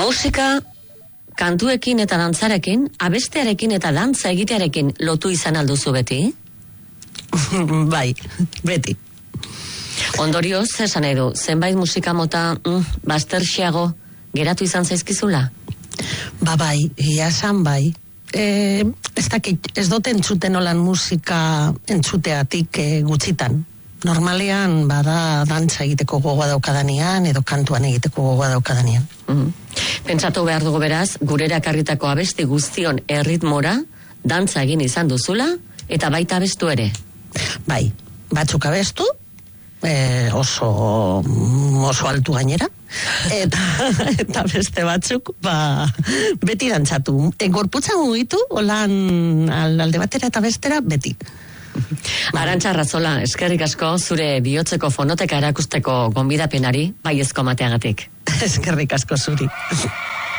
Musika, kantuekin eta dantzarekin, abestearekin eta dantza egitearekin lotu izan alduzu beti? Bai, beti. Ondorioz, esan nahi du, zenbait musika mota bazterxiago geratu izan zaizkizula? Bai, esan bai. Ez dut entzuten olan musika entzuteatik gutxitan. Normalean, bada dantza egiteko gogoa daukadanean, edo kantuan egiteko gogoa daukadanean. Pentsatu behar dugu beraz, gurera karritako abesti guztion erritmora, dantza egin izan duzula, eta baita abestu ere. Bai, batzuk abestu, oso altu gainera, eta beste batzuk, beti dantzatu. Gorputza mugitu, holan alde batera eta bestera, beti. Arantxa Arrazola, eskerrik asko zure bihotzeko fonoteka erakusteko gonbidapenari, baiezko mateagatik. Eskerrik asko zuri.